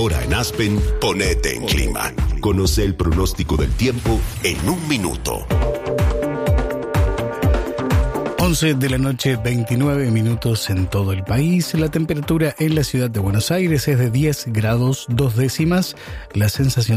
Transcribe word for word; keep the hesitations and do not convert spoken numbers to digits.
Ahora en Aspen, ponete en clima. Conoce el pronóstico del tiempo en un minuto. once de la noche, veintinueve minutos en todo el país. La temperatura en la ciudad de Buenos Aires es de diez grados dos décimas. La sensación